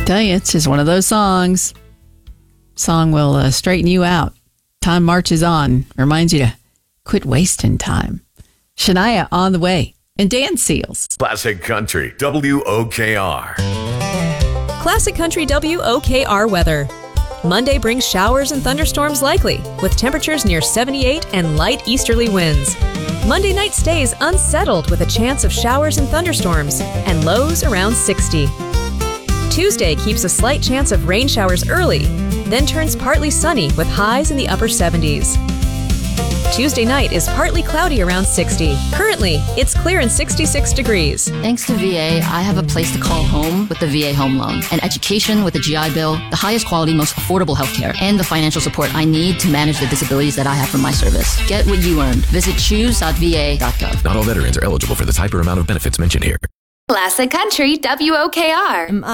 Tell you, it's just one of those songs. Song will straighten you out. Time marches on. Reminds you to quit wasting time. Shania on the way. And Dan Seals. Classic Country, WOKR. Classic Country WOKR weather. Monday brings showers and thunderstorms likely, with temperatures near 78 and light easterly winds. Monday night stays unsettled with a chance of showers and thunderstorms, and lows around 60. Tuesday keeps a slight chance of rain showers early, then turns partly sunny with highs in the upper 70s. Tuesday night is partly cloudy around 60. Currently, it's clear and 66 degrees. Thanks to VA, I have a place to call home with the VA Home Loan, an education with the GI Bill, the highest quality, most affordable healthcare, and the financial support I need to manage the disabilities that I have from my service. Get what you earned. Visit choose.va.gov. Not all veterans are eligible for the type or amount of benefits mentioned here. Classic Country WOKR.